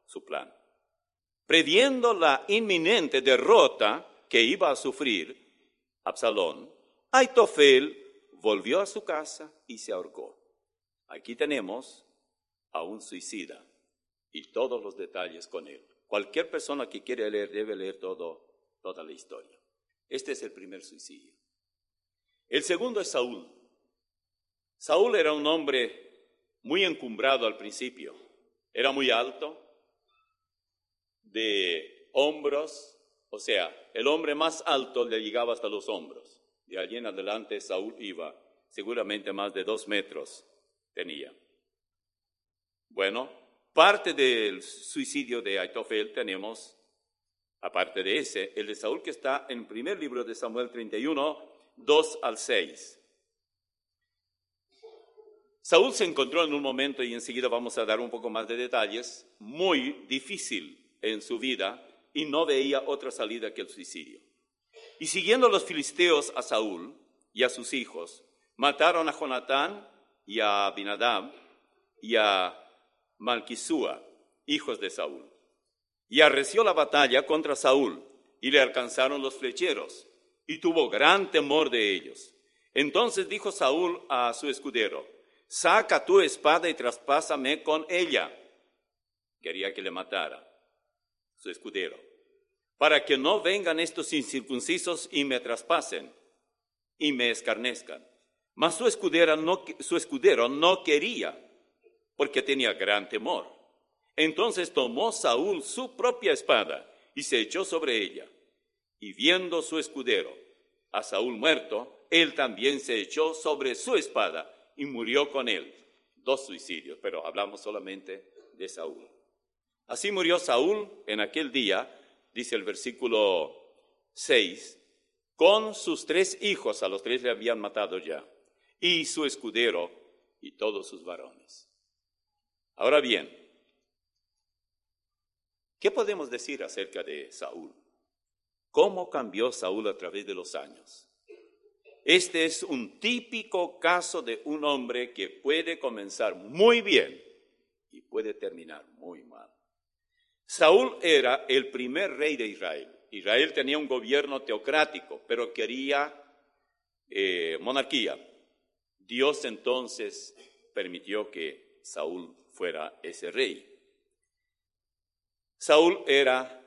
su plan. Previendo la inminente derrota que iba a sufrir Absalón, Aitofel volvió a su casa y se ahorcó. Aquí tenemos a un suicida y todos los detalles con él. Cualquier persona que quiere leer debe leer toda la historia. Este es el primer suicidio. El segundo es Saúl. Saúl era un hombre muy encumbrado al principio. Era muy alto, de hombros, o sea, el hombre más alto le llegaba hasta los hombros. De allí en adelante Saúl iba, seguramente más de 2 metros tenía. Bueno, parte del suicidio de Aitofel tenemos, aparte de ese, el de Saúl que está en el primer libro de Samuel 31, 2 al 6. Saúl se encontró en un momento, y enseguida vamos a dar un poco más de detalles, muy difícil en su vida y no veía otra salida que el suicidio. Y siguiendo a los filisteos a Saúl y a sus hijos, mataron a Jonatán y a Abinadab y a Malquisúa, hijos de Saúl. Y arreció la batalla contra Saúl y le alcanzaron los flecheros y tuvo gran temor de ellos. Entonces dijo Saúl a su escudero: saca tu espada y traspásame con ella. Quería que le matara su escudero, para que no vengan estos incircuncisos y me traspasen y me escarnezcan. Mas su escudero no quería, porque tenía gran temor. Entonces tomó Saúl su propia espada y se echó sobre ella. Y viendo su escudero a Saúl muerto, él también se echó sobre su espada y murió con él. 2 suicidios, pero hablamos solamente de Saúl. Así murió Saúl en aquel día, dice el versículo 6, con sus 3 hijos, a los 3 le habían matado ya, y su escudero y todos sus varones. Ahora bien, ¿qué podemos decir acerca de Saúl? ¿Cómo cambió Saúl a través de los años? Este es un típico caso de un hombre que puede comenzar muy bien y puede terminar muy mal. Saúl era el primer rey de Israel. Israel tenía un gobierno teocrático, pero quería monarquía. Dios entonces permitió que Saúl fuera ese rey. Saúl era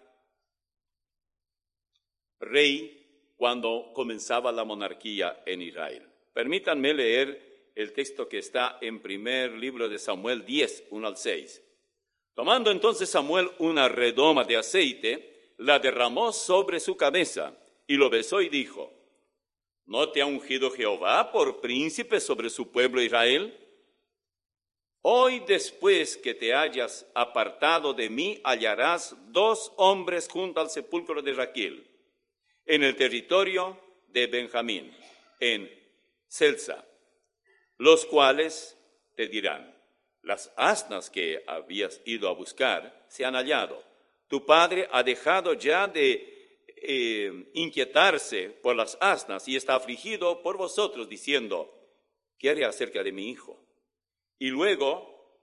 rey cuando comenzaba la monarquía en Israel. Permítanme leer el texto que está en primer libro de Samuel 10, 1 al 6. Tomando entonces Samuel una redoma de aceite, la derramó sobre su cabeza y lo besó y dijo: ¿no te ha ungido Jehová por príncipe sobre su pueblo Israel? Hoy, después que te hayas apartado de mí, hallarás 2 hombres junto al sepulcro de Raquel, en el territorio de Benjamín, en Selsa, los cuales te dirán: las asnas que habías ido a buscar se han hallado. Tu padre ha dejado ya de inquietarse por las asnas y está afligido por vosotros, diciendo: ¿qué haré acerca de mi hijo? Y luego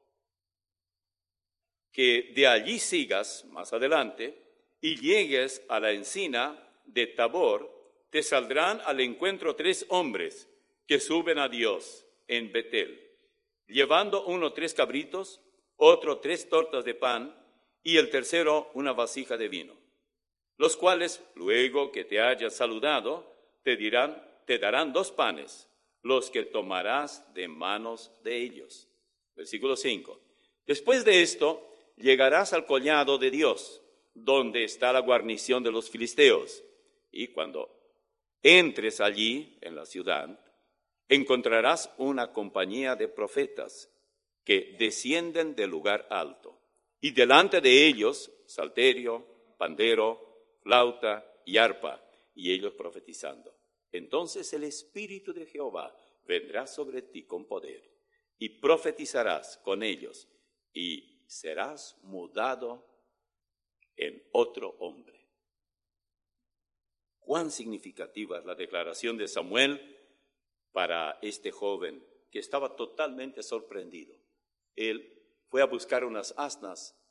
que de allí sigas más adelante y llegues a la encina de Tabor, te saldrán al encuentro 3 hombres que suben a Dios en Betel, llevando uno 3 cabritos, otro 3 tortas de pan, y el tercero una vasija de vino, los cuales, luego que te hayas saludado, te darán 2 panes, los que tomarás de manos de ellos. Versículo 5. Después de esto, llegarás al collado de Dios, donde está la guarnición de los filisteos, y cuando entres allí en la ciudad, encontrarás una compañía de profetas que descienden del lugar alto, y delante de ellos salterio, pandero, flauta y arpa, y ellos profetizando. Entonces el Espíritu de Jehová vendrá sobre ti con poder, y profetizarás con ellos, y serás mudado en otro hombre. Cuán significativa es la declaración de Samuel para este joven que estaba totalmente sorprendido. Él fue a buscar unas asnas